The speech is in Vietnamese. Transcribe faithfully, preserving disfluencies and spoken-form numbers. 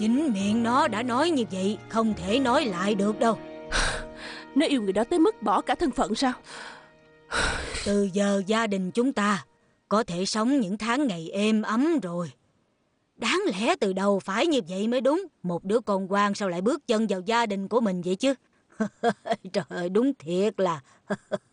Chính miệng nó đã nói như vậy, không thể nói lại được đâu. Nó yêu người đó tới mức bỏ cả thân phận sao? Từ giờ gia đình chúng ta có thể sống những tháng ngày êm ấm rồi. Đáng lẽ từ đầu phải như vậy mới đúng. Một đứa con ngoan sao lại bước chân vào gia đình của mình vậy chứ? Trời ơi, đúng thiệt là